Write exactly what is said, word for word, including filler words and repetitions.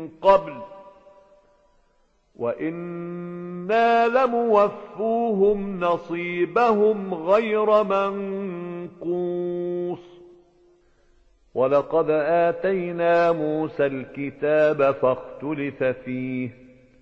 قبل وإنا لموفوهم نصيبهم غير منقوص ولقد آتينا موسى الكتاب فاختلف فيه